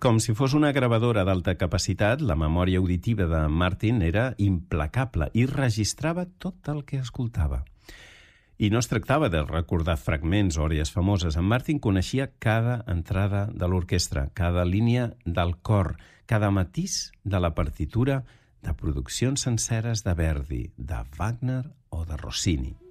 com si fos una gravadora d'alta capacitat, la memòria auditiva de Martin era implacable i registrava tot el que escoltava. I no es tractava de recordar fragments o àrees famoses. En Martin coneixia cada entrada de l'orquestra, cada línia del cor, cada matís de la partitura de produccions senceres de Verdi, de Wagner o de Rossini.